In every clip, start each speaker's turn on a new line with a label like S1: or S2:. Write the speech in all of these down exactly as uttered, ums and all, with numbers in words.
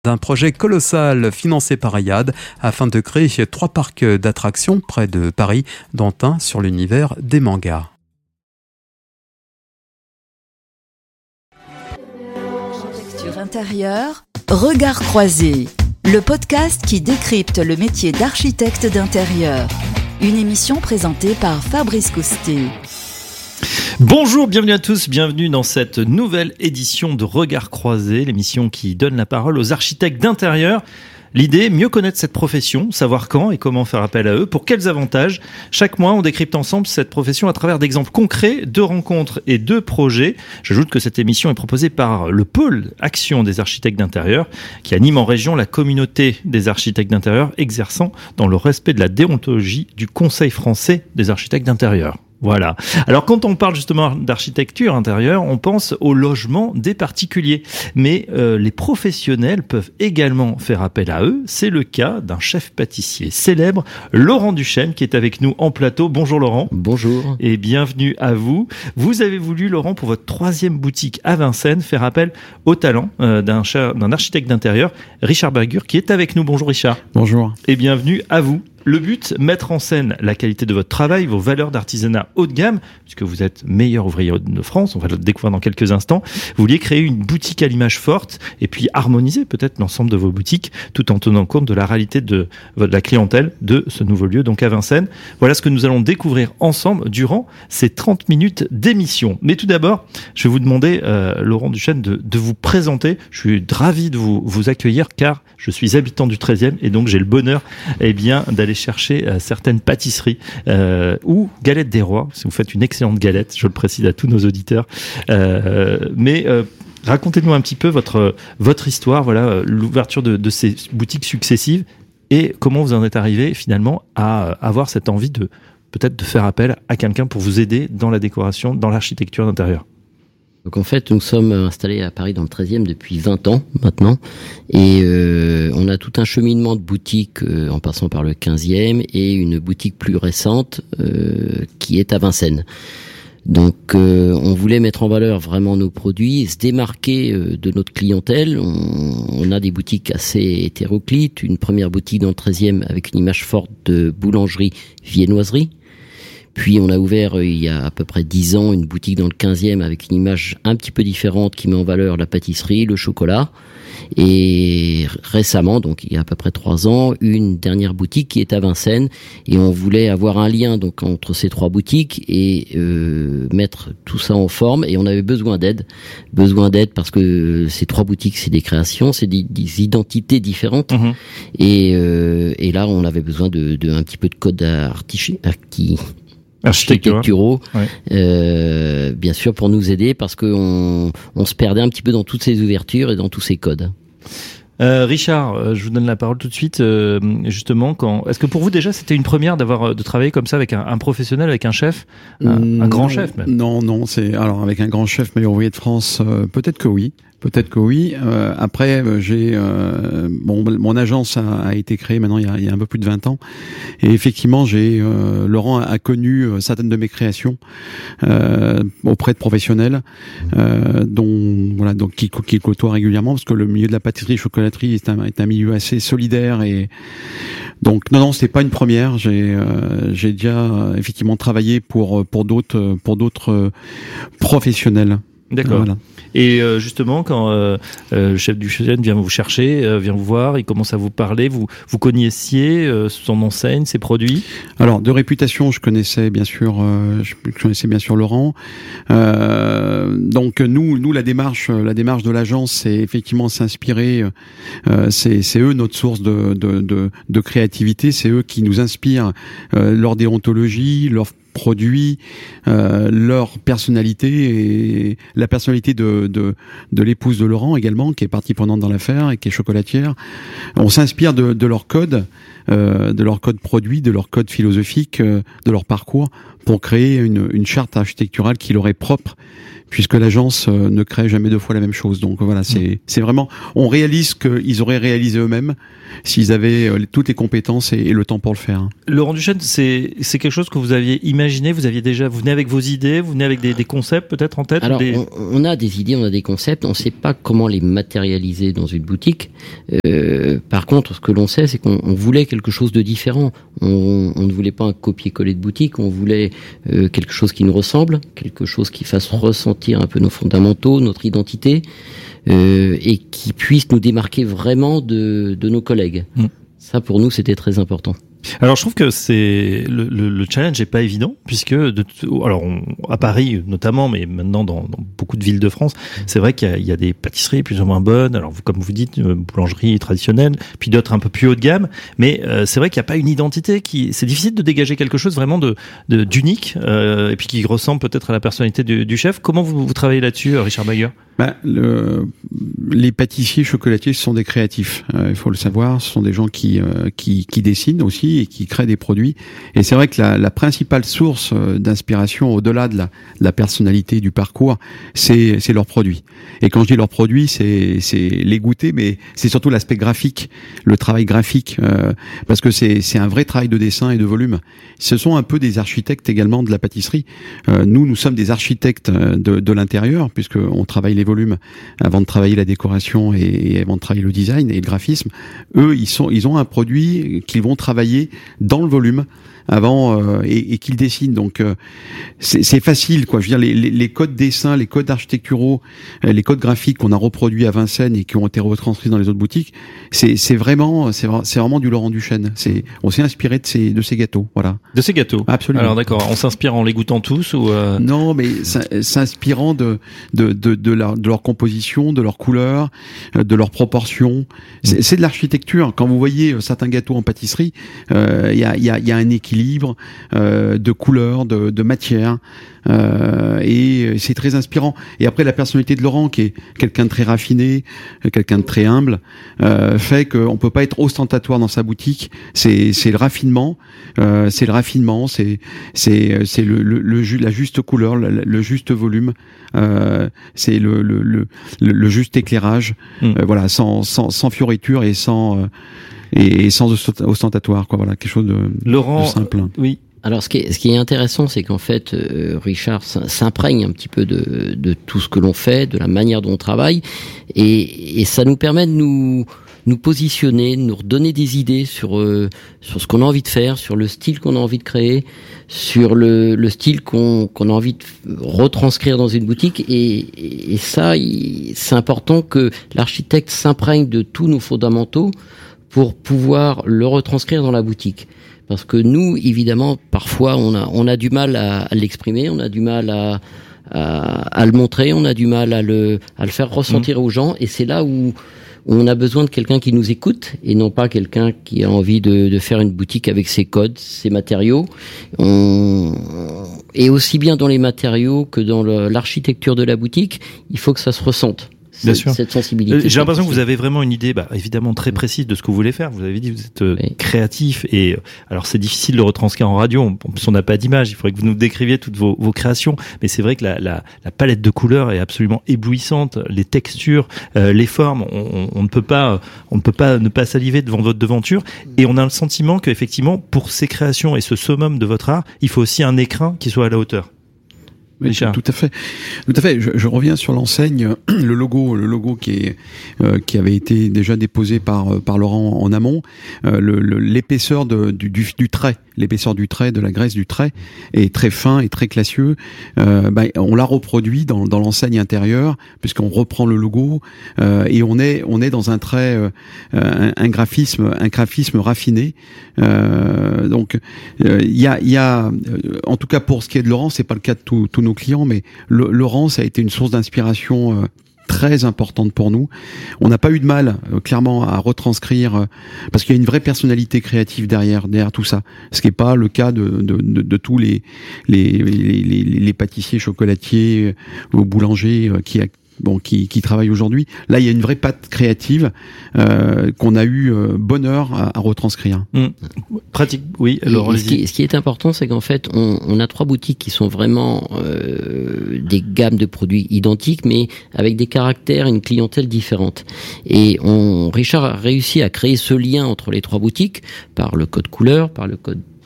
S1: d'un projet colossal financé par Ayad afin de créer trois parcs d'attractions près de Paris, dont un sur l'univers des mangas.
S2: Architecture intérieure, Regard croisé, le podcast qui décrypte le métier d'architecte d'intérieur. Une émission présentée par Fabrice Coustet.
S3: Bonjour, bienvenue à tous, bienvenue dans cette nouvelle édition de Regard croisé, l'émission qui donne la parole aux architectes d'intérieur. L'idée, mieux connaître cette profession, savoir quand et comment faire appel à eux, pour quels avantages. Chaque mois, on décrypte ensemble cette profession à travers d'exemples concrets, de rencontres et de projets. J'ajoute que cette émission est proposée par le pôle Action des architectes d'intérieur, qui anime en région la communauté des architectes d'intérieur, exerçant dans le respect de la déontologie du Conseil français des architectes d'intérieur. Voilà. Alors quand on parle justement d'architecture intérieure, on pense au logement des particuliers. Mais euh, les professionnels peuvent également faire appel à eux. C'est le cas d'un chef pâtissier célèbre, Laurent Duchesne, qui est avec nous en plateau. Bonjour Laurent.
S4: Bonjour. Et
S3: bienvenue à vous. Vous avez voulu, Laurent, pour votre troisième boutique à Vincennes, faire appel au talent euh, d'un, d'un architecte d'intérieur, Richard Bergur, qui est avec nous. Bonjour Richard.
S5: Bonjour.
S3: Et bienvenue à vous. Le but, mettre en scène la qualité de votre travail, vos valeurs d'artisanat haut de gamme, puisque vous êtes meilleur ouvrier de France, on va le découvrir dans quelques instants. Vous vouliez créer une boutique à l'image forte et puis harmoniser peut-être l'ensemble de vos boutiques tout en tenant compte de la réalité de, de la clientèle de ce nouveau lieu, donc à Vincennes. Voilà ce que nous allons découvrir ensemble durant ces trente minutes d'émission. Mais tout d'abord, je vais vous demander, euh, Laurent Duchesne, de, de vous présenter. Je suis ravi de vous, vous accueillir car je suis habitant du treizième et donc j'ai le bonheur eh bien, d'aller chercher euh, certaines pâtisseries euh, ou galettes des rois, si vous faites une excellente galette, je le précise à tous nos auditeurs. Euh, mais euh, racontez-nous un petit peu votre, votre histoire, voilà, l'ouverture de, de ces boutiques successives et comment vous en êtes arrivé finalement à avoir cette envie de peut-être de faire appel à quelqu'un pour vous aider dans la décoration, dans l'architecture d'intérieur.
S4: Donc en fait, nous sommes installés à Paris dans le treizième depuis vingt ans maintenant, et euh, on a tout un cheminement de boutiques euh, en passant par le quinzième et une boutique plus récente euh, qui est à Vincennes. Donc euh, on voulait mettre en valeur vraiment nos produits et se démarquer euh, de notre clientèle. On, on a des boutiques assez hétéroclites, une première boutique dans le treizième avec une image forte de boulangerie, viennoiserie. Puis on a ouvert euh, il y a à peu près dix ans une boutique dans le quinzième avec une image un petit peu différente qui met en valeur la pâtisserie, le chocolat. Et récemment, donc il y a à peu près trois ans, une dernière boutique qui est à Vincennes. Et on voulait avoir un lien donc entre ces trois boutiques et euh, mettre tout ça en forme. Et on avait besoin d'aide, besoin d'aide parce que ces trois boutiques, c'est des créations, c'est des, des identités différentes. Mmh. Et, euh, et là, on avait besoin de, de un petit peu de code artichi, archi, architecturaux, ouais. euh, bien sûr, pour nous aider parce qu'on on se perdait un petit peu dans toutes ces ouvertures et dans tous ces codes.
S3: Euh, Richard, euh, je vous donne la parole tout de suite. Euh, justement, quand est-ce que pour vous déjà c'était une première d'avoir de travailler comme ça avec un, un professionnel, avec un chef, un,
S5: non,
S3: un grand chef même?
S5: Non, non, c'est alors avec un grand chef meilleur ouvrier de France, euh, peut-être que oui. Peut-être que oui. Euh, après, j'ai euh, bon, mon agence a, a été créée maintenant il y a, il y a un peu plus de vingt ans, et effectivement, j'ai euh, Laurent a, a connu euh, certaines de mes créations euh, auprès de professionnels, euh, dont voilà, donc qui, qui côtoient régulièrement, parce que le milieu de la pâtisserie, chocolaterie est un, est un milieu assez solidaire et donc non, non, c'est pas une première. J'ai euh, j'ai déjà euh, effectivement travaillé pour pour d'autres pour d'autres euh, professionnels.
S3: D'accord. Voilà. Et euh, justement, quand euh, euh, le chef du Duchesne vient vous chercher, euh, vient vous voir, il commence à vous parler, vous vous connaissiez euh, son enseigne, ses produits?
S5: Alors, de réputation, je connaissais bien sûr, euh, je connaissais bien sûr Laurent. Euh, donc nous, nous la démarche, la démarche de l'agence, c'est effectivement s'inspirer. Euh, c'est c'est eux notre source de de de, de créativité, c'est eux qui nous inspirent euh, leur déontologie, leur produits, euh, leur personnalité et la personnalité de, de, de l'épouse de Laurent également, qui est partie prenante dans l'affaire et qui est chocolatière. On s'inspire de, de leur code, euh, de leur code produit, de leur code philosophique, euh, de leur parcours pour créer une, une charte architecturale qui leur est propre, puisque l'agence euh, ne crée jamais deux fois la même chose. Donc voilà, c'est, c'est vraiment, on réalise qu'ils auraient réalisé eux-mêmes s'ils avaient euh, toutes les compétences et, et le temps pour le faire.
S3: Laurent Duchesne, c'est, c'est quelque chose que vous aviez imaginé imaginez, vous aviez déjà, vous venez avec vos idées, vous venez avec des, des concepts peut-être en tête.
S4: Alors,
S3: des...
S4: on, on a des idées, on a des concepts, on ne sait pas comment les matérialiser dans une boutique. Euh, par contre, ce que l'on sait, c'est qu'on on voulait quelque chose de différent. On, on ne voulait pas un copier-coller de boutique, on voulait euh, quelque chose qui nous ressemble, quelque chose qui fasse ressentir un peu nos fondamentaux, notre identité, euh, et qui puisse nous démarquer vraiment de, de nos collègues. Mmh. Ça, pour nous, c'était très important.
S3: Alors je trouve que c'est le, le, le challenge est pas évident puisque de, alors on, à Paris notamment, mais maintenant dans, dans beaucoup de villes de France, c'est vrai qu'il y a, il y a des pâtisseries plus ou moins bonnes. Alors vous, comme vous dites, boulangerie traditionnelle, puis d'autres un peu plus haut de gamme. Mais euh, c'est vrai qu'il n'y a pas une identité qui. C'est difficile de dégager quelque chose vraiment de, de d'unique euh, et puis qui ressemble peut-être à la personnalité du, du chef. Comment vous, vous travaillez là-dessus, Richard Mager?
S5: Ben, le, les pâtissiers chocolatiers, ce sont des créatifs. Euh, il faut le savoir. Ce sont des gens qui euh, qui, qui dessinent aussi et qui créent des produits. Et c'est vrai que la, la principale source d'inspiration, au-delà de la, de la personnalité, du parcours, c'est c'est leurs produits. Et quand je dis leurs produits, c'est c'est les goûter, mais c'est surtout l'aspect graphique, le travail graphique, euh, parce que c'est c'est un vrai travail de dessin et de volume. Ce sont un peu des architectes également de la pâtisserie. Euh, nous, nous sommes des architectes de, de l'intérieur, puisque on travaille les volumes avant de travailler la décoration et, et avant de travailler le design et le graphisme. Eux, ils sont, ils ont un produit qu'ils vont travailler dans le volume avant euh, et, et qu'ils dessinent. Donc euh, c'est, c'est facile, quoi. Je veux dire, les, les, les codes dessins, les codes architecturaux, euh, les codes graphiques qu'on a reproduits à Vincennes et qui ont été retranscrits dans les autres boutiques, c'est, c'est vraiment, c'est, c'est vraiment du Laurent Duchesne. C'est, on s'est inspiré de ces, de ces gâteaux, voilà.
S3: De ces gâteaux.
S5: Absolument.
S3: Alors d'accord, on s'inspire en les goûtant tous ou euh...
S5: Non, mais s'inspirant de de de de leur de leur composition, de leur couleur, de leurs proportions. C'est, c'est de l'architecture. Quand vous voyez certains gâteaux en pâtisserie, il euh, y a il y a il y a un équilibre euh, de couleurs, de de matière. Euh, et c'est très inspirant. Et après, la personnalité de Laurent, qui est quelqu'un de très raffiné, quelqu'un de très humble, euh, fait qu'on peut pas être ostentatoire dans sa boutique. C'est c'est le raffinement, euh, c'est le raffinement, c'est c'est c'est le le, le ju- la juste couleur, le, le juste volume, euh, c'est le le le le juste éclairage. Mmh. Euh, voilà, sans sans sans fioriture et sans euh, et, et sans ostentatoire, quoi. Voilà, quelque chose de,
S3: Laurent,
S5: de simple.
S3: Oui.
S4: Alors, ce qui est, ce qui est intéressant, c'est qu'en fait, euh, Richard s'imprègne un petit peu de, de tout ce que l'on fait, de la manière dont on travaille, et, et ça nous permet de nous, nous positionner, de nous redonner des idées sur, euh, sur ce qu'on a envie de faire, sur le style qu'on a envie de créer, sur le, le style qu'on, qu'on a envie de retranscrire dans une boutique, et, et ça, il, c'est important que l'architecte s'imprègne de tous nos fondamentaux pour pouvoir le retranscrire dans la boutique. Parce que nous, évidemment, parfois, on a, on a du mal à, à l'exprimer, on a du mal à, à, à le montrer, on a du mal à le, à le faire ressentir mmh. aux gens, et c'est là où, où on a besoin de quelqu'un qui nous écoute, et non pas quelqu'un qui a envie de, de faire une boutique avec ses codes, ses matériaux. On, et aussi bien dans les matériaux que dans le, l'architecture de la boutique, il faut que ça se ressente.
S3: Bien sûr.
S4: Cette sensibilité.
S3: J'ai l'impression que vous avez vraiment une idée, bah, évidemment très précise de ce que vous voulez faire. Vous avez dit que vous êtes euh, oui. créatif et alors c'est difficile de le retranscrire en radio. En plus, on n'a pas d'image. Il faudrait que vous nous décriviez toutes vos, vos créations. Mais c'est vrai que la, la, la palette de couleurs est absolument éblouissante. Les textures, euh, les formes, on, on, on ne peut pas, on ne peut pas ne pas saliver devant votre devanture. Et on a le sentiment qu'effectivement, pour ces créations et ce summum de votre art, il faut aussi un écrin qui soit à la hauteur.
S5: Oui, tout à fait, tout à fait. Je, je reviens sur l'enseigne, le logo, le logo qui est euh, qui avait été déjà déposé par par Laurent en amont. Euh, le, le, l'épaisseur de, du, du du trait, l'épaisseur du trait, de la graisse du trait est très fin et très classieux. Euh, ben, on l'a reproduit dans dans l'enseigne intérieure puisqu'on reprend le logo euh, et on est on est dans un trait, euh, un, un graphisme, un graphisme raffiné. Euh, donc il euh, y a il y a en tout cas pour ce qui est de Laurent, c'est pas le cas de tous tous nos clients, mais le, Laurent, ça a été une source d'inspiration euh, très importante pour nous. On n'a pas eu de mal, euh, clairement, à retranscrire, euh, parce qu'il y a une vraie personnalité créative derrière, derrière tout ça. Ce qui n'est pas le cas de, de, de, de tous les les, les, les, les pâtissiers, chocolatiers, ou boulangers euh, qui bon, qui, qui travaillent aujourd'hui. Là, il y a une vraie patte créative euh, qu'on a eu euh, bonheur à, à retranscrire.
S3: Mmh. Pratique, oui. Alors,
S4: ce, qui, ce qui est important, c'est qu'en fait, on, on a trois boutiques qui sont vraiment euh, des gammes de produits identiques, mais avec des caractères et une clientèle différente. Et on, Richard a réussi à créer ce lien entre les trois boutiques par le code couleur, par le code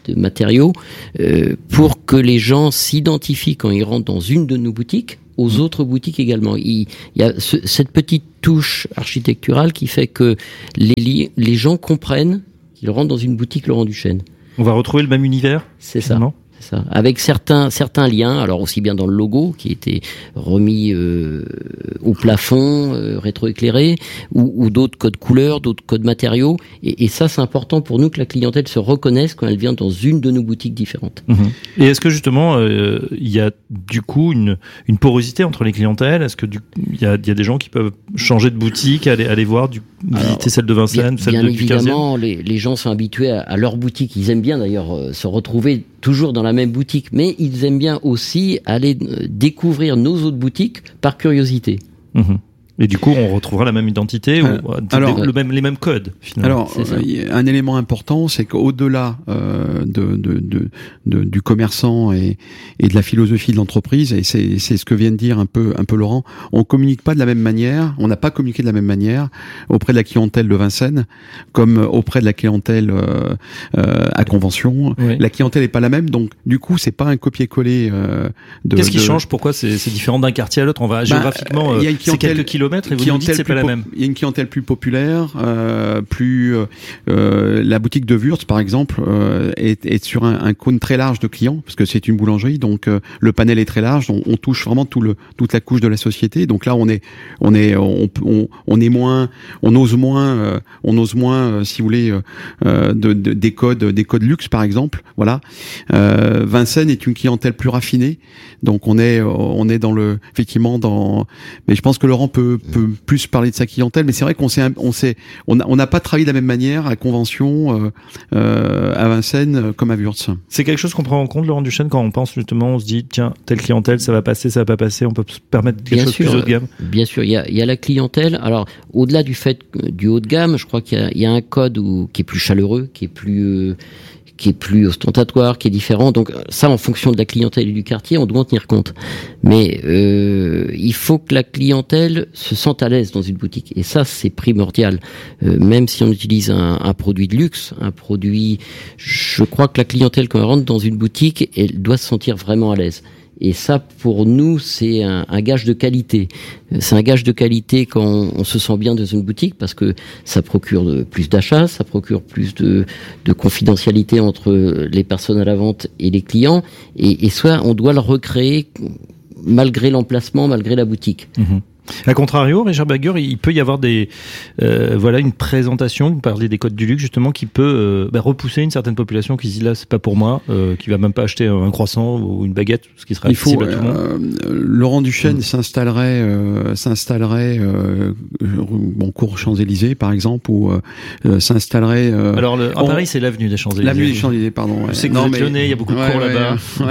S4: de matériaux, euh, pour que les gens s'identifient quand ils rentrent dans une de nos boutiques aux autres boutiques également. Il, il y a ce, cette petite touche architecturale qui fait que les, les gens comprennent qu'ils rentrent dans une boutique Laurent Duchesne.
S3: On va retrouver le même univers.
S4: C'est ça. C'est ça. Avec certains certains liens, alors aussi bien dans le logo qui était remis euh, au plafond, euh, rétroéclairé, ou, ou d'autres codes couleurs, d'autres codes matériaux. Et, et ça, c'est important pour nous que la clientèle se reconnaisse quand elle vient dans une de nos boutiques différentes.
S3: Mmh. Et est-ce que justement, euh, il y a du coup une une porosité entre les clientèles? Est-ce que du il y a il y a des gens qui peuvent changer de boutique, aller aller voir du visiter alors, celle de Vincennes,
S4: bien,
S3: celle
S4: bien
S3: de
S4: évidemment, les les gens sont habitués à, à leur boutique. Ils aiment bien d'ailleurs euh, se retrouver toujours dans la même boutique, mais ils aiment bien aussi aller euh, découvrir nos autres boutiques par curiosité.
S3: Mmh. Et du coup, on retrouvera la même identité euh, ou alors, le même, les mêmes codes, finalement.
S5: Alors, euh, un élément important, c'est qu'au-delà euh, de, de, de, de, du commerçant et, et de la philosophie de l'entreprise, et c'est, c'est ce que vient de dire un peu, un peu Laurent, on communique pas de la même manière, on n'a pas communiqué de la même manière auprès de la clientèle de Vincennes, comme auprès de la clientèle euh, euh, à convention. Oui. La clientèle est pas la même, donc du coup, c'est pas un copier-coller. Euh, de,
S3: Qu'est-ce qui
S5: de...
S3: change? Pourquoi c'est, c'est différent d'un quartier à l'autre? On va bah, géographiquement, euh, c'est quelques kilomètres. Et vous nous dites c'est pas la même.
S5: Il y a une clientèle plus populaire, euh, plus euh, la boutique de Wurtz par exemple euh, est, est sur un, un cône très large de clients parce que c'est une boulangerie, donc euh, le panel est très large, on, on touche vraiment tout le toute la couche de la société. Donc là on est on est on on, on est moins, on ose moins, euh, on ose moins euh, si vous voulez euh, de, de des codes des codes luxe par exemple. Voilà. Euh, Vincennes est une clientèle plus raffinée, donc on est on est dans le effectivement dans. Mais je pense que Laurent peut peut plus parler de sa clientèle, mais c'est vrai qu'on s'est, on s'est, on n'a on a pas travaillé de la même manière à Convention, euh, euh, à Vincennes, comme à Wurtz.
S3: C'est quelque chose qu'on prend en compte, Laurent Duchesne, quand on pense justement, on se dit, tiens, telle clientèle, ça va passer, ça va pas passer, on peut se permettre quelque bien chose sûr, plus haut de gamme.
S4: Bien sûr, il y a, il y a la clientèle. Alors, au-delà du fait du haut de gamme, je crois qu'il y a, il y a un code où, qui est plus chaleureux, qui est plus, euh, qui est plus ostentatoire, qui est différent. Donc ça, en fonction de la clientèle et du quartier, on doit en tenir compte. Mais euh, il faut que la clientèle se sente à l'aise dans une boutique. Et ça, c'est primordial. Euh, même si on utilise un, un produit de luxe, un produit... Je crois que la clientèle, quand elle rentre dans une boutique, elle doit se sentir vraiment à l'aise. Et ça, pour nous, c'est un, un gage de qualité. C'est un gage de qualité quand on, on se sent bien dans une boutique parce que ça procure de, plus d'achats, ça procure plus de, de confidentialité entre les personnes à la vente et les clients. Et, et soit on doit le recréer malgré l'emplacement, malgré la boutique.
S3: Mmh. A contrario, Richard Bagger, il peut y avoir des, euh, voilà, une présentation, vous parlez des codes du luxe justement, qui peut euh, bah, repousser une certaine population qui se dit là c'est pas pour moi, euh, qui va même pas acheter un croissant ou une baguette, ce qui sera accessible à tout le monde.
S5: Euh, Laurent Duchesne mmh. s'installerait, euh, s'installerait, euh, bon, cours Champs-Élysées par exemple, ou euh, s'installerait. Euh,
S3: Alors le, à
S5: on...
S3: Paris c'est l'avenue des Champs-Élysées.
S5: L'avenue des Champs-Élysées, pardon. Ouais.
S3: Je sais que non, vous êtes lyonnais, il y a beaucoup de
S5: ouais,
S3: cours
S5: ouais,
S3: là-bas.
S5: Ouais.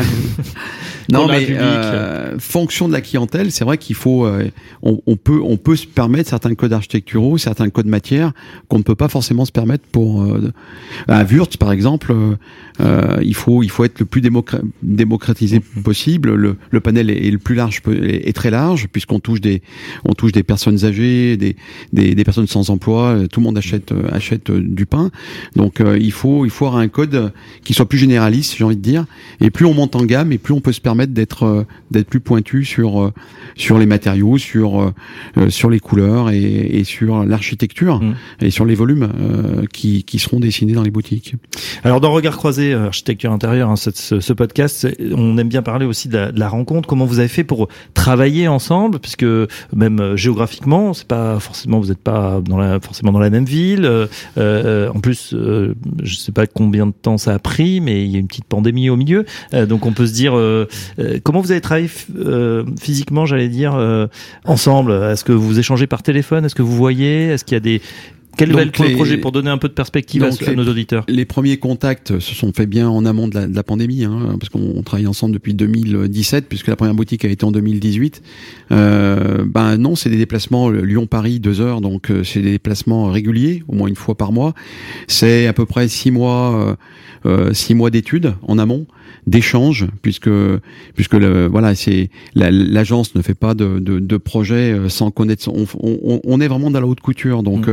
S5: Non mais euh, fonction de la clientèle, c'est vrai qu'il faut, euh, on, on peut, on peut se permettre certains codes architecturaux, certains codes matières qu'on ne peut pas forcément se permettre pour. Euh, à Wurtz par exemple, euh, il faut, il faut être le plus démocra- démocratisé mmh. possible. Le, le panel est, est le plus large, est, est très large puisqu'on touche des, on touche des personnes âgées, des, des, des personnes sans emploi. Tout le monde achète, achète du pain. Donc euh, il faut, il faut avoir un code qui soit plus généraliste, j'ai envie de dire. Et plus on monte en gamme, et plus on peut se permettre d'être d'être plus pointu sur sur les matériaux, sur euh, sur les couleurs et, et sur l'architecture mmh. et sur les volumes euh, qui qui seront dessinés dans les boutiques.
S3: Alors dans Regard croisé architecture intérieure, hein, ce, ce, ce podcast, on aime bien parler aussi de la, de la rencontre. Comment vous avez fait pour travailler ensemble, puisque même euh, géographiquement, c'est pas forcément, vous n'êtes pas dans la forcément dans la même ville. Euh, euh, en plus, euh, je sais pas combien de temps ça a pris, mais il y a une petite pandémie au milieu, euh, donc on peut se dire. Euh, Euh, comment vous avez travaillé euh, physiquement, j'allais dire, euh, ensemble? Est-ce que vous échangez par téléphone? Est-ce que vous voyez? Est-ce qu'il y a des... Quel est le les... projet pour donner un peu de perspective à, les, à nos auditeurs?
S5: Les premiers contacts se sont faits bien en amont de la, de la pandémie, hein, parce qu'on travaille ensemble depuis deux mille dix-sept, puisque la première boutique a été en deux mille dix-huit. Euh, ben non, c'est des déplacements Lyon-Paris, deux heures, donc c'est des déplacements réguliers, au moins une fois par mois. C'est à peu près six mois, euh, six mois d'études en amont, d'échanges, puisque puisque le, voilà, c'est la, l'agence ne fait pas de, de, de projet sans connaître. On, on, on est vraiment dans la haute couture, donc mmh. on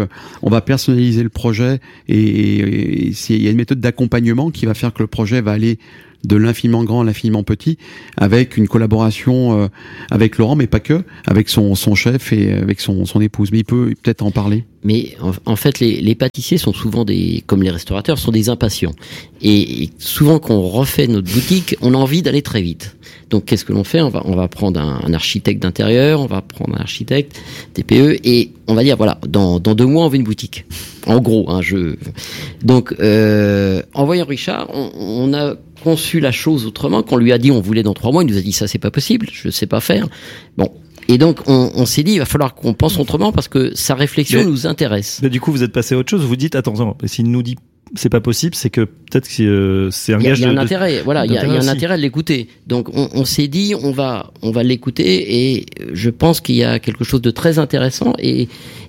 S5: va personnaliser le projet et, et, et il y a une méthode d'accompagnement qui va faire que le projet va aller de l'infiniment grand à l'infiniment petit, avec une collaboration euh, avec Laurent, mais pas que, avec son, son chef et avec son, son épouse. Mais il peut peut-être en parler.
S4: Mais en, en fait, les, les pâtissiers sont souvent des, comme les restaurateurs, sont des impatients. Et, et souvent, quand on refait notre boutique, on a envie d'aller très vite. Donc, qu'est-ce que l'on fait ? On va, on va prendre un, un architecte d'intérieur, on va prendre un architecte, T P E, et on va dire, voilà, dans, dans deux mois, on veut une boutique. En gros, hein, je. Donc, euh, en voyant Richard, on, on a conçu la chose autrement. Quand on lui a dit on voulait dans trois mois, il nous a dit ça c'est pas possible, je sais pas faire. Bon. Et donc, on, on s'est dit, il va falloir qu'on pense autrement parce que sa réflexion mais, nous intéresse.
S3: Mais du coup, vous êtes passé à autre chose. Vous dites, attends, attends s'il nous dit c'est pas possible, c'est que peut-être que euh, c'est un gage.
S4: Il y a, il y a un
S3: de,
S4: intérêt,
S3: de,
S4: voilà, il y a, il y a un intérêt à l'écouter. Donc, on, on s'est dit, on va, on va l'écouter et je pense qu'il y a quelque chose de très intéressant et,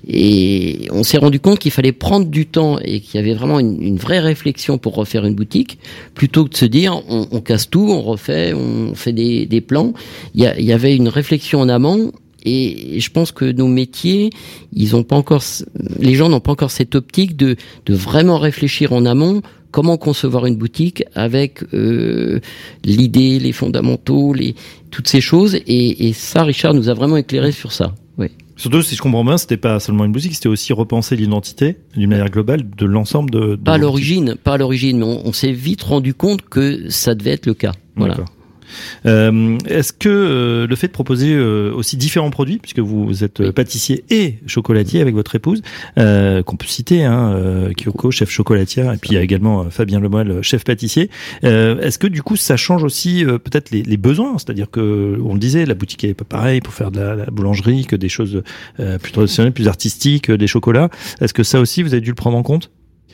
S4: et on s'est rendu compte qu'il fallait prendre du temps et qu'il y avait vraiment une, une vraie réflexion pour refaire une boutique plutôt que de se dire, on, on casse tout, on refait, on fait des, des plans. Il y, a, il y avait une réflexion en amont. Et je pense que nos métiers, ils ont pas encore, les gens n'ont pas encore cette optique de, de vraiment réfléchir en amont comment concevoir une boutique avec euh, l'idée, les fondamentaux, les toutes ces choses. Et, et ça, Richard nous a vraiment éclairé sur ça. Oui.
S3: Surtout, si je comprends bien, c'était pas seulement une boutique, c'était aussi repenser l'identité d'une manière globale de l'ensemble de. de
S4: pas à l'origine, pas à l'origine, mais on, on s'est vite rendu compte que ça devait être le cas. Voilà.
S3: D'accord. Euh, est-ce que euh, le fait de proposer euh, aussi différents produits, puisque vous êtes euh, pâtissier et chocolatier avec votre épouse, euh, qu'on peut citer, hein, euh, Kyoko, chef chocolatière, et puis il y a également euh, Fabien Lemoel, chef pâtissier. Euh, est-ce que du coup ça change aussi euh, peut-être les, les besoins, c'est-à-dire que on le disait, la boutique est pas pareille pour faire de la, la boulangerie que des choses euh, plus traditionnelles, plus artistiques, euh, des chocolats. Est-ce que ça aussi vous avez dû le prendre en compte ?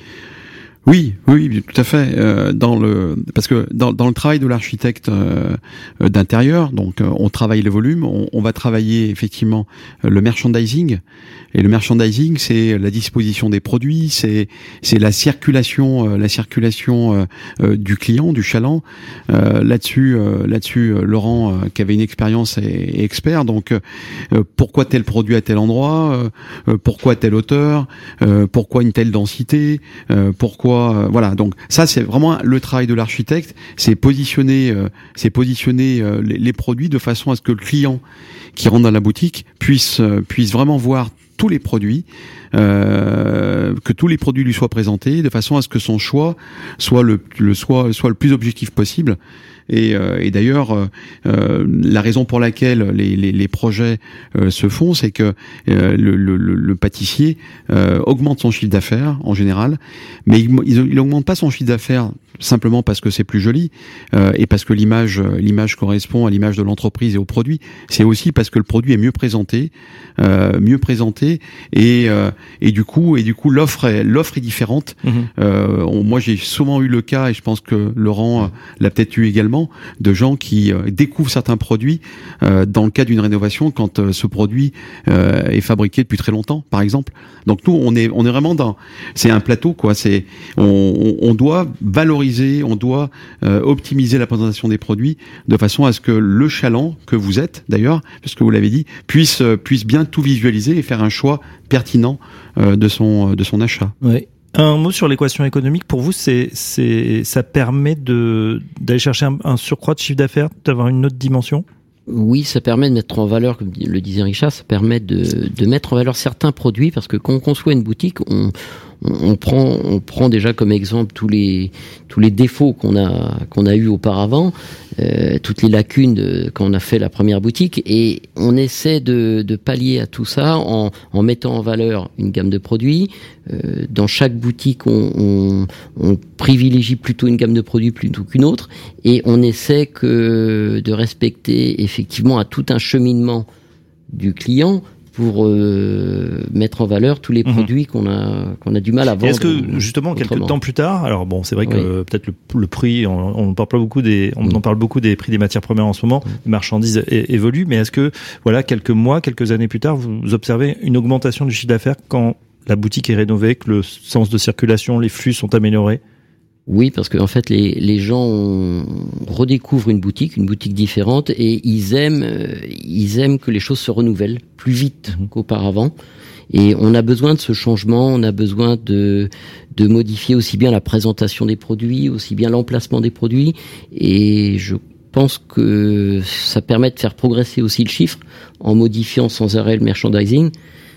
S5: Oui, oui, tout à fait. Euh, dans le parce que dans, dans le travail de l'architecte euh, d'intérieur, donc euh, on travaille le volume, on, on va travailler effectivement le merchandising. Et le merchandising, c'est la disposition des produits, c'est c'est la circulation, euh, la circulation euh, euh, du client, du chaland. Euh, là-dessus, euh, là-dessus, euh, Laurent, euh, qui avait une expérience, est, est expert. Donc, euh, pourquoi tel produit à tel endroit, euh, pourquoi telle hauteur, euh, pourquoi une telle densité, euh, pourquoi voilà, donc ça c'est vraiment le travail de l'architecte, c'est positionner, euh, c'est positionner euh, les, les produits de façon à ce que le client qui rentre dans la boutique puisse euh, puisse vraiment voir tous les produits, euh, que tous les produits lui soient présentés, de façon à ce que son choix soit le, le soit soit le plus objectif possible. Et, euh, et d'ailleurs, euh, la raison pour laquelle les, les, les projets euh, se font, c'est que euh, le, le, le pâtissier euh, augmente son chiffre d'affaires en général, mais il, il augmente pas son chiffre d'affaires simplement parce que c'est plus joli euh, et parce que l'image l'image correspond à l'image de l'entreprise et au produit. C'est aussi parce que le produit est mieux présenté, euh, mieux présenté et euh, et du coup et du coup l'offre est l'offre est différente. Mmh. Euh, on, moi j'ai souvent eu le cas et je pense que Laurent euh, l'a peut-être eu également de gens qui euh, découvrent certains produits euh, dans le cadre d'une rénovation quand euh, ce produit euh, est fabriqué depuis très longtemps, par exemple. Donc nous on est on est vraiment dans c'est un plateau quoi. C'est on, on doit valoriser on doit euh, optimiser la présentation des produits de façon à ce que le chaland que vous êtes d'ailleurs, puisque vous l'avez dit, puisse euh, puisse bien tout visualiser et faire un choix pertinent euh, de son de son achat.
S3: Oui. Un mot sur l'équation économique. Pour vous, c'est c'est ça permet de d'aller chercher un, un surcroît de chiffre d'affaires, d'avoir une autre dimension.
S4: Oui, ça permet de mettre en valeur, comme le disait Richard, ça permet de de mettre en valeur certains produits parce que quand on conçoit une boutique, on on prend on prend déjà comme exemple tous les tous les défauts qu'on a qu'on a eu auparavant, euh, toutes les lacunes de, quand on a fait la première boutique et on essaie de de pallier à tout ça en en mettant en valeur une gamme de produits. Euh, dans chaque boutique, on, on on privilégie plutôt une gamme de produits plutôt qu'une autre et on essaie que de respecter effectivement à tout un cheminement du client pour euh, mettre en valeur tous les mmh. produits qu'on a qu'on a du mal à vendre.
S3: Est-ce que justement autrement. Quelques temps plus tard, alors bon, c'est vrai que oui. peut-être le, le prix, on, on parle pas beaucoup des, on mmh. en parle beaucoup des prix des matières premières en ce moment, mmh. les marchandises é, évoluent, mais est-ce que voilà quelques mois, quelques années plus tard, vous observez une augmentation du chiffre d'affaires quand la boutique est rénovée, que le sens de circulation, les flux sont améliorés?
S4: Oui, parce qu'en fait, les, les gens on, redécouvrent une boutique, une boutique différente, et ils aiment, euh, ils aiment que les choses se renouvellent plus vite mmh. qu'auparavant. Et on a besoin de ce changement, on a besoin de de modifier aussi bien la présentation des produits, aussi bien l'emplacement des produits. Et je pense que ça permet de faire progresser aussi le chiffre en modifiant sans arrêt le merchandising.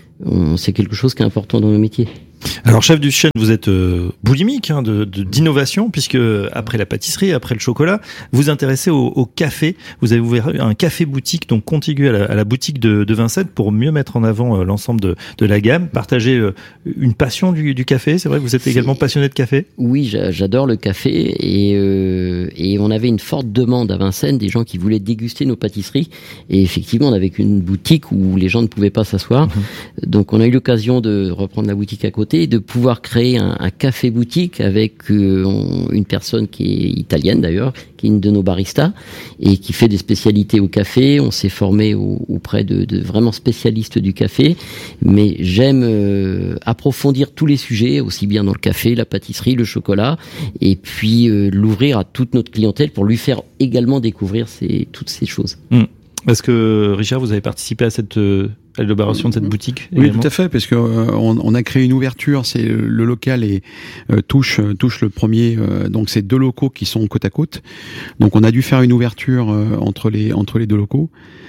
S4: C'est quelque chose qui est important dans nos métiers.
S3: Alors, chef du chêne, vous êtes euh, boulimique hein, de, de, d'innovation, puisque après la pâtisserie, après le chocolat, vous intéressez au, au café. Vous avez ouvert un café-boutique, donc contigu à la, à la boutique de, de Vincennes, pour mieux mettre en avant euh, l'ensemble de, de la gamme. Partager euh, une passion du, du café, c'est vrai que vous êtes également passionné de café ?
S4: Oui, j'adore le café, et, euh, et on avait une forte demande à Vincennes, des gens qui voulaient déguster nos pâtisseries. Et effectivement, on avait une boutique où les gens ne pouvaient pas s'asseoir. Mmh. Donc on a eu l'occasion de reprendre la boutique à côté, de pouvoir créer un, un café boutique avec euh, une personne qui est italienne d'ailleurs, qui est une de nos baristas et qui fait des spécialités au café. On s'est formé au, auprès de, de vraiment spécialistes du café, mais j'aime euh, approfondir tous les sujets, aussi bien dans le café, la pâtisserie, le chocolat, et puis euh, l'ouvrir à toute notre clientèle pour lui faire également découvrir ces, toutes ces choses.
S3: Mmh. Est-ce que, Richard, vous avez participé à cette euh, à l'élaboration de cette boutique
S5: Oui,
S3: également ?
S5: Tout à fait, parce que euh, on, on a créé une ouverture. C'est le local et euh, touche touche le premier. Euh, donc c'est deux locaux qui sont côte à côte. Donc on a dû faire une ouverture euh, entre les entre les deux locaux.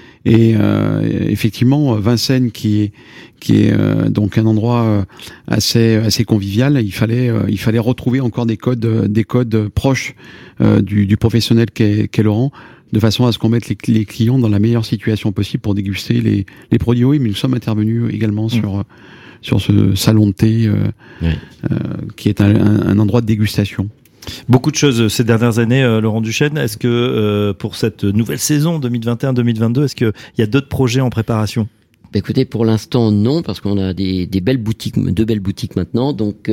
S5: Et euh, effectivement, Vincennes, qui est qui est euh, donc un endroit assez assez convivial, il fallait euh, il fallait retrouver encore des codes des codes proches euh, du, du professionnel qu'est, qu'est Laurent, de façon à ce qu'on mette les, les clients dans la meilleure situation possible pour déguster les, les produits. Oui, mais nous sommes intervenus également mmh. sur sur ce salon de thé euh, oui. euh, qui est un, un, un endroit de dégustation.
S3: Beaucoup de choses ces dernières années, euh, Laurent Duchesne. Est-ce que euh, pour cette nouvelle saison deux mille vingt et un deux mille vingt-deux, est-ce qu'il y a d'autres projets en préparation ?
S4: Bah écoutez, pour l'instant non, parce qu'on a des, des belles boutiques, deux belles boutiques maintenant, donc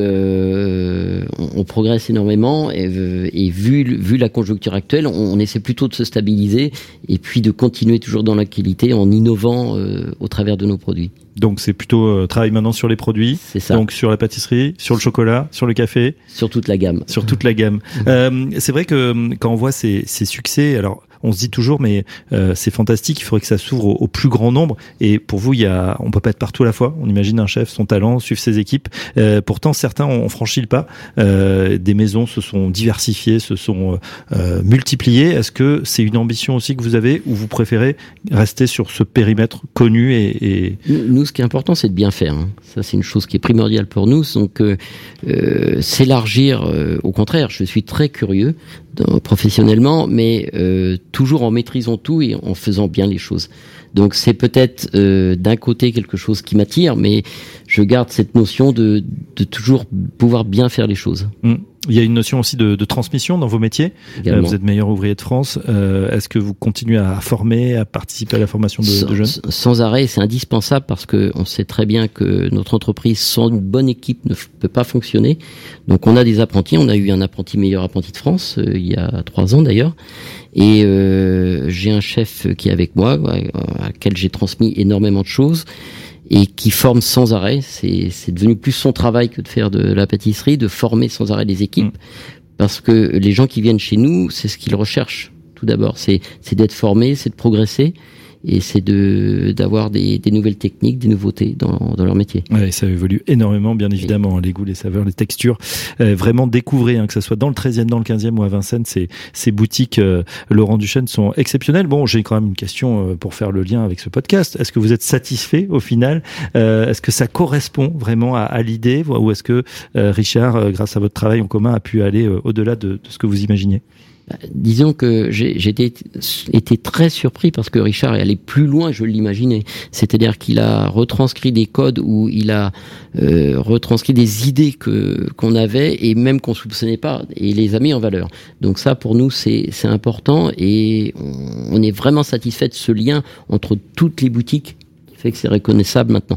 S4: euh, on, on progresse énormément et, et vu vu la conjoncture actuelle, on, on essaie plutôt de se stabiliser et puis de continuer toujours dans la qualité en innovant euh, au travers de nos produits.
S3: Donc c'est plutôt euh, travail maintenant sur les produits,
S4: c'est ça.
S3: Donc sur la pâtisserie, sur le chocolat, sur le café,
S4: sur toute la gamme,
S3: sur toute la gamme. euh, c'est vrai que quand on voit ces, ces succès, alors on se dit toujours mais euh, c'est fantastique, il faudrait que ça s'ouvre au, au plus grand nombre. Et pour vous, il y a, on peut pas être partout à la fois. On imagine un chef, son talent, suivre ses équipes. Euh, pourtant, certains ont franchi le pas. Euh, des maisons se sont diversifiées, se sont euh, multipliées. Est-ce que c'est une ambition aussi que vous avez, ou vous préférez rester sur ce périmètre connu et, et...
S4: Nous, ce qui est important, c'est de bien faire. Hein. Ça, c'est une chose qui est primordiale pour nous. Donc, euh, euh, s'élargir. Euh, au contraire, je suis très curieux dans, professionnellement, mais euh, toujours en maîtrisant tout et en faisant bien les choses. Donc c'est peut-être euh, d'un côté quelque chose qui m'attire, mais je garde cette notion de, de toujours pouvoir bien faire les choses.
S3: Mmh. Il y a une notion aussi de, de transmission dans vos métiers. Euh, vous êtes meilleur ouvrier de France. Euh, est-ce que vous continuez à former, à participer à la formation de,
S4: sans,
S3: de jeunes ?
S4: Sans arrêt, c'est indispensable parce que on sait très bien que notre entreprise sans une bonne équipe ne peut pas fonctionner. Donc on a des apprentis. On a eu un apprenti meilleur apprenti de France euh, il y a trois ans d'ailleurs. Et euh, j'ai un chef qui est avec moi, à, à lequel j'ai transmis énormément de choses et qui forme sans arrêt. C'est, c'est devenu plus son travail que de faire de la pâtisserie, de former sans arrêt les équipes, mmh. parce que les gens qui viennent chez nous, c'est ce qu'ils recherchent tout d'abord. C'est, c'est d'être formés, c'est de progresser. Et c'est de d'avoir des, des nouvelles techniques, des nouveautés dans, dans leur métier.
S3: Ouais, ça évolue énormément, bien évidemment, oui. Les goûts, les saveurs, les textures. Euh, vraiment découvrez, hein, que ce soit dans le treizième, dans le quinzième ou à Vincennes, ces, ces boutiques euh, Laurent Duchesne sont exceptionnelles. Bon, j'ai quand même une question euh, pour faire le lien avec ce podcast. Est-ce que vous êtes satisfait au final ? euh, Est-ce que ça correspond vraiment à, à l'idée, ou est-ce que euh, Richard, euh, grâce à votre travail en commun, a pu aller euh, au-delà de, de ce que vous imaginiez ?
S4: Disons que j'ai, j'ai été, été très surpris parce que Richard est allé plus loin, je l'imaginais. C'est-à-dire qu'il a retranscrit des codes où il a euh, retranscrit des idées que qu'on avait et même qu'on soupçonnait pas et les a mis en valeur. Donc ça, pour nous, c'est, c'est important et on, on est vraiment satisfait de ce lien entre toutes les boutiques qui fait que c'est reconnaissable maintenant.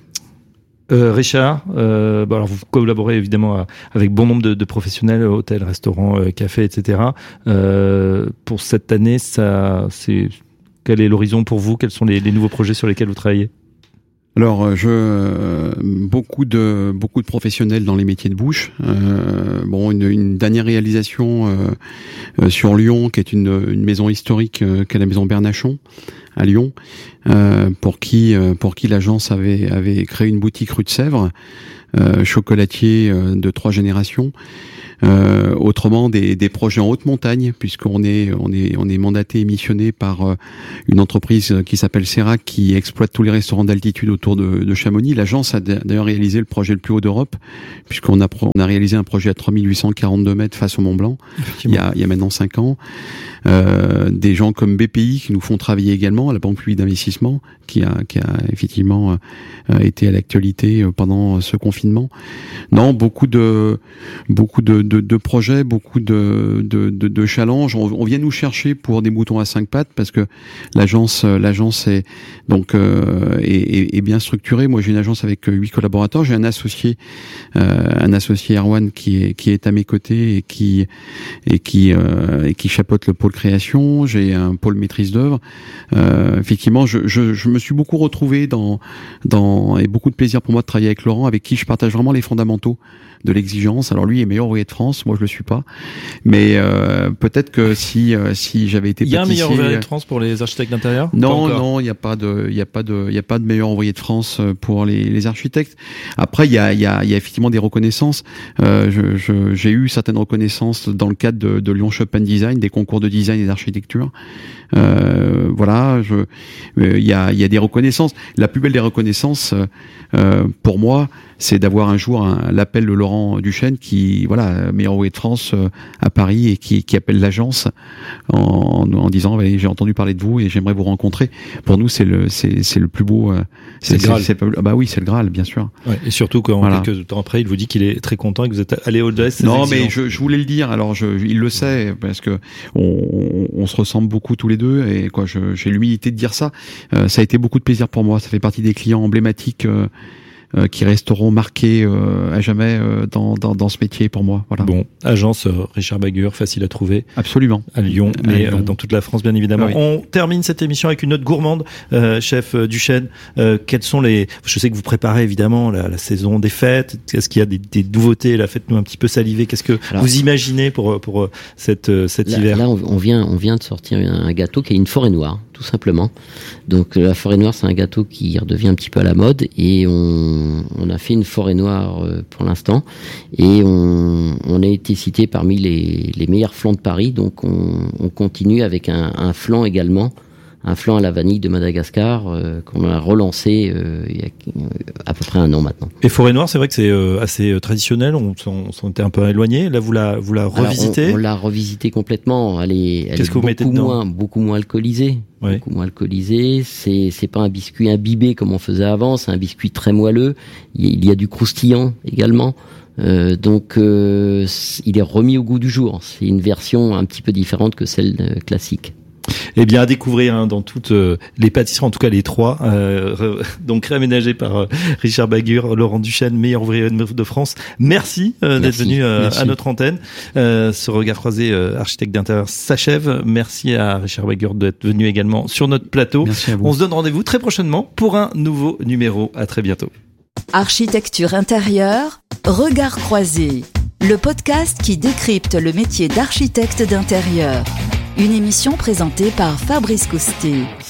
S3: Euh, Richard, euh, bah alors vous collaborez évidemment avec bon nombre de, de professionnels, hôtels, restaurants, euh, cafés, et cetera. Euh, pour cette année, ça, c'est quel est l'horizon pour vous ? Quels sont les, les nouveaux projets sur lesquels vous travaillez ?
S5: Alors, je euh, beaucoup de beaucoup de professionnels dans les métiers de bouche. Euh, bon, une, une dernière réalisation euh, euh, sur Lyon, qui est une, une maison historique, euh, qui est la maison Bernachon, à Lyon, euh, pour qui euh, pour qui l'agence avait avait créé une boutique rue de Sèvres, euh, chocolatier euh, de trois générations. Euh, autrement des, des projets en haute montagne, puisqu'on est on est on est mandaté et missionné par euh, une entreprise qui s'appelle Serac, qui exploite tous les restaurants d'altitude autour de, de Chamonix. L'agence a d'ailleurs réalisé le projet le plus haut d'Europe, puisqu'on a on a réalisé un projet à trois mille huit cent quarante-deux mètres face au Mont Blanc il y a il y a maintenant cinq ans. Euh, des gens comme B P I qui nous font travailler également, à la Banque publique d'investissement, qui a qui a effectivement euh, été à l'actualité pendant ce confinement. Non, beaucoup de beaucoup de De, de projets, beaucoup de, de, de, de challenges. On, on vient nous chercher pour des moutons à cinq pattes parce que l'agence, l'agence est donc euh, est, est bien structurée. Moi, j'ai une agence avec huit collaborateurs. J'ai un associé, euh, un associé Erwan qui est qui est à mes côtés et qui et qui euh, et qui chapeaute le pôle création. J'ai un pôle maîtrise d'œuvre. Euh, effectivement, je, je, je me suis beaucoup retrouvé dans dans et beaucoup de plaisir pour moi de travailler avec Laurent, avec qui je partage vraiment les fondamentaux de l'exigence. Alors lui est meilleur ouvrier de France, moi je le suis pas, mais euh, peut-être que si euh, si j'avais été
S3: il y a un meilleur ouvrier de France pour les architectes d'intérieur?
S5: Non, non, il y a pas de il y a pas de il y a pas de meilleur ouvrier de France pour les, les architectes. Après il y a il y a il y a effectivement des reconnaissances. Euh, je, je j'ai eu certaines reconnaissances dans le cadre de, de Lyon Shop and Design, des concours de design et d'architecture. Euh, voilà, je euh, il y a il y a des reconnaissances. La plus belle des reconnaissances euh, pour moi, c'est d'avoir un jour un, l'appel de Laurent Duchesne, qui voilà meilleur ouvrier de France euh, à Paris, et qui, qui appelle l'agence en, en disant bah, j'ai entendu parler de vous et j'aimerais vous rencontrer. Pour nous, c'est le c'est c'est le plus beau. Euh,
S3: c'est, c'est,
S5: c'est, c'est, bah oui, c'est le Graal, bien sûr.
S3: Ouais, et surtout quand voilà. quelques temps après, il vous dit qu'il est très content et que vous êtes allé au-delà de ses
S5: Non,
S3: exigences.
S5: mais je, je voulais le dire. Alors, je, il le sait parce que on, on, on se ressemble beaucoup tous les deux, et quoi, je, j'ai l'humilité de dire ça. Euh, ça a été beaucoup de plaisir pour moi. Ça fait partie des clients emblématiques. Euh, Euh, qui resteront marqués euh, à jamais euh, dans, dans dans ce métier pour moi. Voilà.
S3: Bon, agence euh, Richard Bagur, facile à trouver.
S5: Absolument.
S3: À Lyon, mais
S5: à Lyon.
S3: Euh, dans toute la France bien évidemment. Oui. On termine cette émission avec une note gourmande, euh, chef euh, Duchesne. Euh, quelles sont les Je sais que vous préparez évidemment la, la saison des fêtes. Est-ce qu'il y a des, des nouveautés là? Faites-nous un petit peu saliver. Qu'est-ce que Alors, vous imaginez pour pour cette cet
S4: là,
S3: hiver?
S4: Là, on vient on vient de sortir un gâteau qui est une forêt noire, tout simplement. Donc la forêt noire, c'est un gâteau qui redevient un petit peu à la mode, et on on a fait une forêt noire pour l'instant, et on, on a été cité parmi les, les meilleurs flancs de Paris. Donc on, on continue avec un, un flan également, un flan à la vanille de Madagascar euh, qu'on a relancé euh, il y a à peu près un an maintenant.
S3: Et forêt noire, c'est vrai que c'est euh, assez traditionnel, on s'en, on s'en était un peu éloigné. Là, vous la vous la revisitez?
S4: Alors, on, on l'a revisité complètement. Elle est, elle
S3: Qu'est-ce
S4: est
S3: que vous mettez
S4: beaucoup
S3: dedans?
S4: moins beaucoup moins alcoolisée.
S3: Oui.
S4: Beaucoup moins alcoolisé. C'est c'est pas un biscuit imbibé comme on faisait avant. C'est un biscuit très moelleux. Il y a du croustillant également. Euh, donc euh, il est remis au goût du jour. C'est une version un petit peu différente que celle euh, classique.
S3: Eh bien, à découvrir hein, dans toutes euh, les pâtisseries, en tout cas les trois, euh, re, donc réaménagés par euh, Richard Bagur, Laurent Duchesne, meilleur ouvrier de France. Merci, euh, Merci. d'être venu euh, Merci. à notre antenne. Euh, ce regard croisé euh, architecte d'intérieur s'achève. Merci à Richard Bagur d'être venu également sur notre plateau.
S5: Merci à vous.
S3: On se donne rendez-vous très prochainement pour un nouveau numéro. À très bientôt.
S2: Architecture intérieure, regard croisé, le podcast qui décrypte le métier d'architecte d'intérieur. Une émission présentée par Fabrice Coustet.